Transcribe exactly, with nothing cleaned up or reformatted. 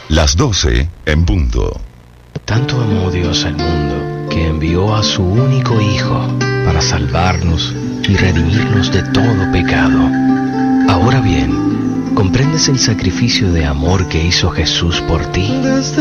Las doce en punto. Tanto amó Dios al mundo que envió a su único Hijo para salvarnos y redimirnos de todo pecado. Ahora bien, ¿comprendes el sacrificio de amor que hizo Jesús por ti?